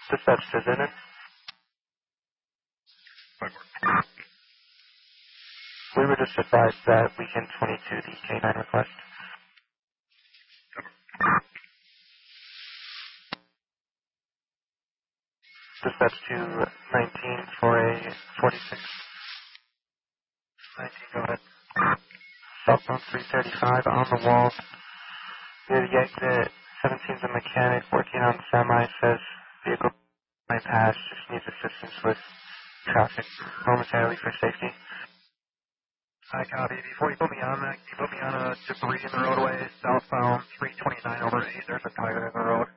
Dispatch to Zenith. We were just advised that weekend 22, the K9 request. Dispatch to 19 for a 46. 19, go ahead. Cell phone 335 on the wall. Near the exit, 17's a mechanic working on semi, says vehicle might pass, just needs assistance with traffic momentarily for safety. Hi, copy. Before you put me on that, can you put me on a debris in the roadway, southbound 329 over 8, there's a tire in the road.